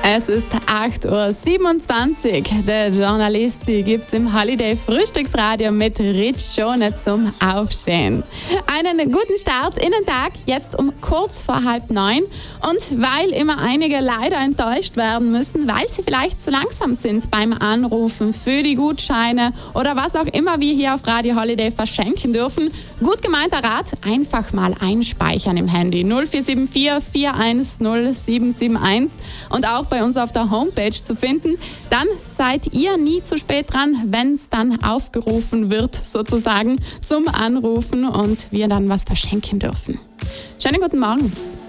Es ist 8:27 Uhr. Der Journalist, die gibt's im Holiday Frühstücksradio mit Rich Schone zum Aufstehen. Einen guten Start in den Tag, jetzt um kurz vor 8:30. Und weil immer einige leider enttäuscht werden müssen, weil sie vielleicht zu langsam sind beim Anrufen für die Gutscheine oder was auch immer wir hier auf Radio Holiday verschenken dürfen. Gut gemeinter Rat, einfach mal einspeichern im Handy. 0474 410 771 und auch bei uns auf der Homepage zu finden. Dann seid ihr nie zu spät dran, wenn es dann aufgerufen wird, sozusagen, zum Anrufen und wir dann was verschenken dürfen. Schönen guten Morgen.